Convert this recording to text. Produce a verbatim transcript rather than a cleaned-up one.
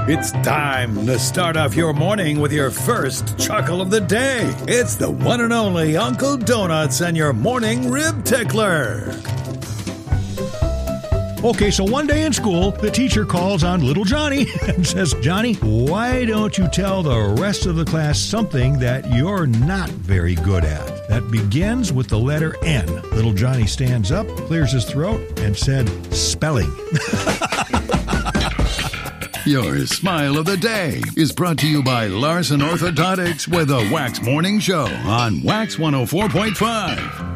It's time to start off your morning with your first chuckle of the day. It's the one and only Uncle Donuts and your morning rib tickler. Okay, so one day in school, the teacher calls on little Johnny and says, Johnny, why don't you tell the rest of the class something that you're not very good at? That begins with the letter N. Little Johnny stands up, clears his throat, and said, spelling. Your smile of the day is brought to you by Larson Orthodontics with a Wax Morning Show on Wax one oh four point five.